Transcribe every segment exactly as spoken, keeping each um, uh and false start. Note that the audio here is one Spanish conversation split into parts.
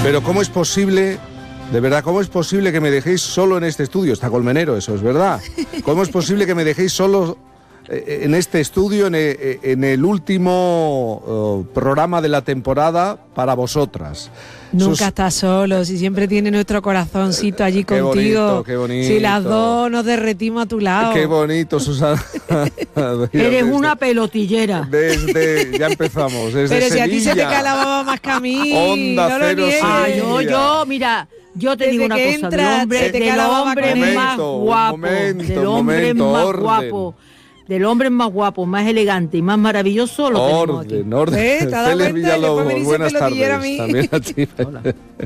Pero ¿cómo es posible, de verdad, cómo es posible que me dejéis solo en este estudio? Está Colmenero, eso es verdad. ¿Cómo es posible que me dejéis solo eh, en este estudio, en el, en el último uh, programa de la temporada para vosotras? Nunca Sus... estás solo, si siempre tiene nuestro corazoncito allí qué contigo. Bonito, qué bonito. Si las dos nos derretimos a tu lado. Qué bonito, Susana. Eres desde, una pelotillera. Desde, ya empezamos, desde Pero si Sevilla. a ti se te calababa más que a mí. Onda no Cero Ah, yo, yo, mira, yo te desde digo una cosa, entra, del hombre, del hombre momento, más guapo, momento, del hombre momento, más orden. guapo. Del hombre más guapo, más elegante y más maravilloso lo tenemos aquí. Orden, orden. ¿Eh? ¿Te has dado Celia cuenta? Villalobos, Después me dice buenas pelotillera tardes. a mí. También a ti. Hola.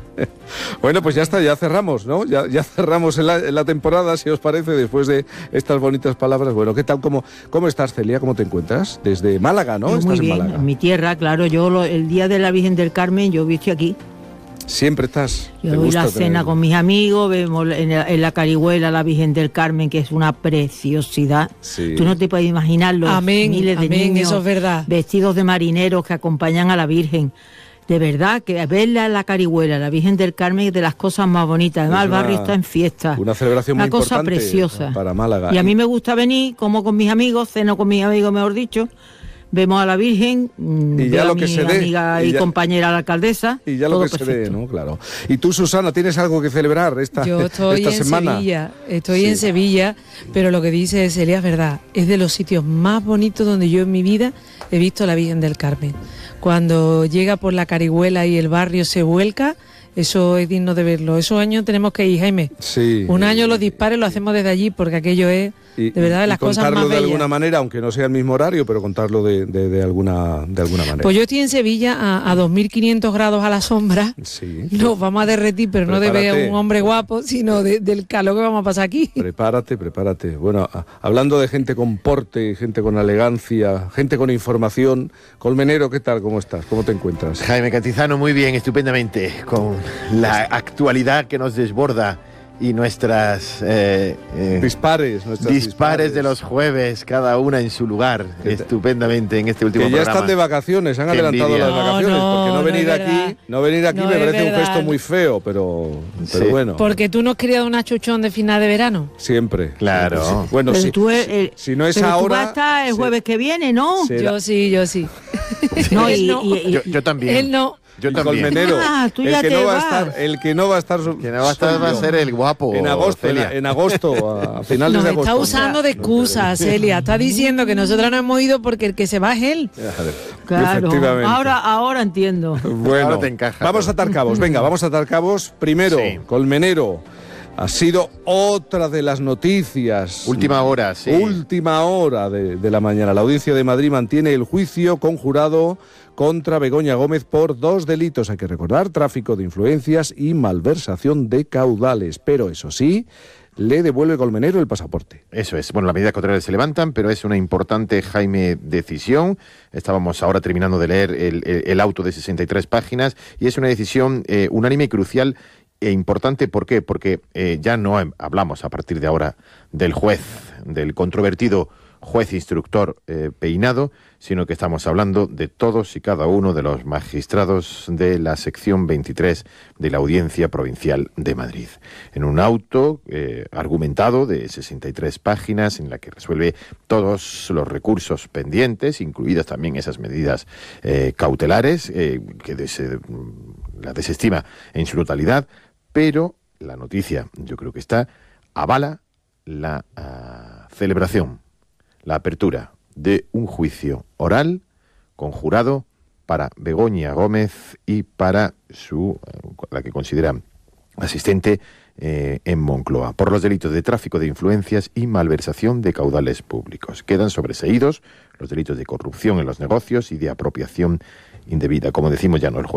Bueno, pues ya está, ya cerramos, ¿no? Ya, ya cerramos en la, en la temporada, si os parece, después de estas bonitas palabras. Bueno, ¿qué tal? ¿Cómo, cómo estás, Celia? ¿Cómo te encuentras? Desde Málaga, ¿no? Yo Estás muy bien, en Málaga. en mi tierra, claro. Yo lo, el día de la Virgen del Carmen, yo estoy aquí. Siempre estás. Yo doy la cena tener... con mis amigos, vemos en la, en la Carihuela la Virgen del Carmen, que es una preciosidad. Sí. Tú no te puedes imaginar los amén, miles de amén, niños eso es verdad. Vestidos de marineros que acompañan a la Virgen. De verdad, que verla en la Carihuela, la Virgen del Carmen, es de las cosas más bonitas. Además, una, el barrio está en fiesta. Una celebración una muy cosa importante preciosa para Málaga. Y a mí me gusta venir, como con mis amigos, ceno con mis amigos, mejor dicho. Vemos a la Virgen, y ya lo a mi que se dé, amiga y, y ya, compañera la alcaldesa. Y ya lo que perfecto. se dé, ¿no? Claro. Y tú, Susana, ¿tienes algo que celebrar esta, Yo estoy esta en semana? Sevilla, estoy sí. en Sevilla, pero lo que dice Celia es verdad. Es de los sitios más bonitos donde yo en mi vida he visto a la Virgen del Carmen. Cuando llega por la Carihuela y el barrio se vuelca, eso es digno de verlo. Esos años tenemos que ir, Jaime. Sí. Un año los dispares lo hacemos desde allí, porque aquello es y, de verdad de las cosas más bellas. Contarlo de alguna manera, aunque no sea el mismo horario, pero contarlo de, de, de, alguna, de alguna manera. Pues yo estoy en Sevilla a, a dos mil quinientos grados a la sombra. Sí. Nos vamos a derretir, pero prepárate. No de ver a un hombre guapo, sino de, del calor que vamos a pasar aquí. Prepárate, prepárate. Bueno, a, hablando de gente con porte, gente con elegancia, gente con información. Colmenero, ¿qué tal? ¿Cómo estás? ¿Cómo te encuentras? Jaime Cantizano, muy bien, estupendamente, con la actualidad que nos desborda y nuestras eh, eh, dispares, nuestras dispares, dispares de los jueves, cada una en su lugar, estupendamente en este último que ya programa. Están de vacaciones, han adelantado las vacaciones, no, porque no, no venir aquí, no venir aquí no me parece verdad. un gesto muy feo, pero, pero sí. bueno. Porque tú no has criado una chuchón de final de verano. Siempre. Claro. Sí. Bueno, pero sí, tú el, el, si no es pero ahora. Tú vas a estar el jueves sí. que viene, ¿no? Será. Yo sí, yo sí. No, y, no. Y, y, yo, yo también. Él no. Yo también. Colmenero, ah, tú ya el, que te no va vas. a estar, el que no va a estar, que no va a estar va a ser el guapo. En agosto, en, en agosto, a finales Nos de agosto. Está usando de excusa, Celia. Está diciendo que nosotros no hemos ido porque el que se va es él. Claro. Ahora, ahora entiendo. Bueno, ahora te encaja, vamos a atar cabos. Venga, vamos a atar cabos. Primero, sí. Colmenero. Ha sido otra de las noticias. Última hora, sí. Última hora de, de la mañana. La Audiencia de Madrid mantiene el juicio conjurado contra Begoña Gómez por dos delitos. Hay que recordar, tráfico de influencias y malversación de caudales. Pero eso sí, le devuelve Colmenero el pasaporte. Eso es. Bueno, las medidas cautelares se levantan, pero es una importante, Jaime, decisión. Estábamos ahora terminando de leer el, el, el auto de sesenta y tres páginas y es una decisión eh, unánime y crucial e importante. ¿Por qué? Porque eh, ya no hablamos a partir de ahora del juez, del controvertido juez instructor eh, Peinado, sino que estamos hablando de todos y cada uno de los magistrados de la sección veintitrés de la Audiencia Provincial de Madrid. En un auto eh, argumentado de sesenta y tres páginas en la que resuelve todos los recursos pendientes, incluidas también esas medidas eh, cautelares eh, que des, la desestima en su totalidad, pero la noticia, yo creo que está, avala la uh, celebración, la apertura de un juicio oral conjurado para Begoña Gómez y para su, la que considera asistente eh, en Moncloa, por los delitos de tráfico de influencias y malversación de caudales públicos. Quedan sobreseídos los delitos de corrupción en los negocios y de apropiación indebida. Como decimos, ya no el juez